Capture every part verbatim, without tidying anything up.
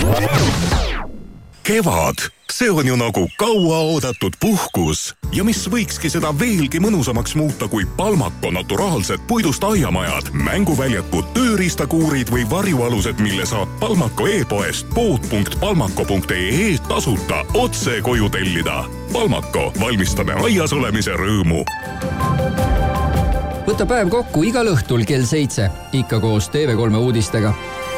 Kevad, see on ju nagu kauaoodatud puhkus. Ja mis võikski seda veelgi mõnusamaks muuta kui Palmako naturaalsed puidust aiamajad, mänguväljakud, tööriistakuurid või varjualused, mille saab Palmako e-poest pood punkt palmako punkt ee tasuta otse koju tellida. Palmako, valmistame aias olemise rõõmu. Võta päev kokku igal õhtul kell seitse, ikka koos T V kolme uudistega.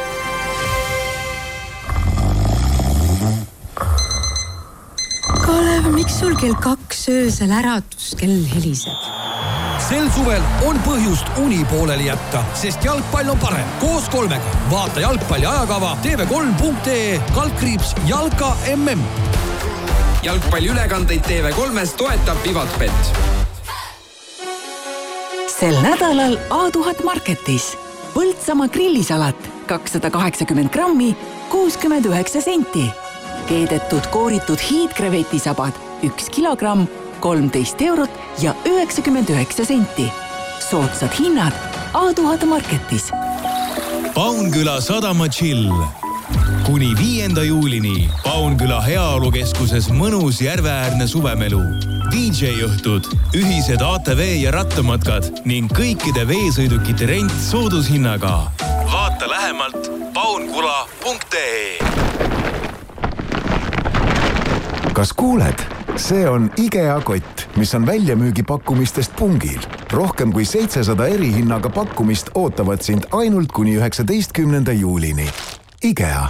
Kalev, miks sul kell kaks öösel äratuskell heliseb? Sel suvel on põhjust uni pooleli jätta, sest jalgpall on parem. Koos kolmega. Vaata jalgpalli ajakava T V kolm punkt ee, kaldkriips Jalka M M. Jalgpalli ülekandeid T V kolmes toetab Vivatbet. Sel nädalal A tuhat Marketis. Põltsamaa grillisalat kakssada kaheksakümmend grammi, kuuskümmend üheksa senti. Keedetud kooritud hiidkrevetisabad üks kilogramm, kolmteist eurot ja üheksakümmend üheksa senti. Soodsad hinnad A tuhat Marketis. Paunküla sadama chill. Kuni viienda juulini Paunküla heaolukeskuses mõnus järveäärne suvemelu. D J-õhtud, ühised A T V ja rattamatkad ning kõikide veesõidukite rent soodushinnaga. Vaata lähemalt paunkula punkt ee. Kas kuuled? See on IKEA kott, mis on väljamüügipakkumistest pungil. Rohkem kui seitsesada erihinnaga pakkumist ootavad sind ainult kuni üheksateistkümnenda juulini. IKEA.